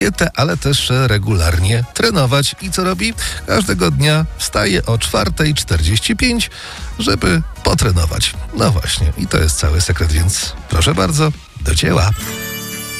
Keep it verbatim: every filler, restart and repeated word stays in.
dietę, ale też regularnie trenować. I co robi? Każdego dnia wstaje o czwarta czterdzieści pięć, żeby potrenować. No właśnie, i to jest cały sekret, więc proszę bardzo, do dzieła.